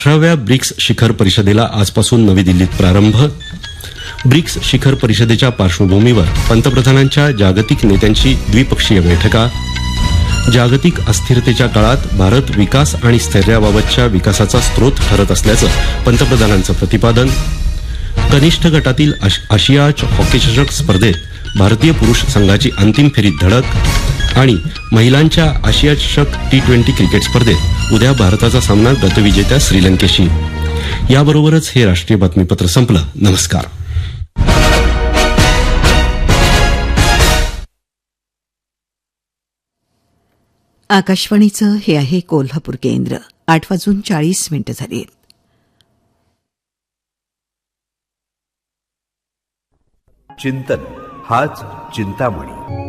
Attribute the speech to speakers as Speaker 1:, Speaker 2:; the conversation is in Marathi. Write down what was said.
Speaker 1: 18व्या ब्रिक्स शिखर परिषदेला आजपासून नवी दिल्लीत प्रारंभ. ब्रिक्स शिखर परिषदेच्या पार्श्वभूमीवर पंतप्रधानांच्या जागतिक नेत्यांची द्विपक्षीय बैठका. जागतिक अस्थिरतेच्या काळात भारत विकास आणि स्थैर्याबाबतच्या विकासाचा स्रोत ठरत असल्याचं पंतप्रधानांचं प्रतिपादन. कनिष्ठ गटातील आशिया हॉकी चषक स्पर्धेत भारतीय पुरुष संघाची अंतिम फेरीत धडक. आणि महिलांच्या आशिया चषक T20 क्रिकेट स्पर्धेत उद्या भारताचा सामना गतविजेत्या श्रीलंकेशी. याबरोबरच हे राष्ट्रीय बातमीपत्र संपलं. नमस्कार.
Speaker 2: आकाशवाणीचं हे आहे कोल्हापूर केंद्र. 8:40 झाले.
Speaker 3: चिंतन हाच चिंतामणी.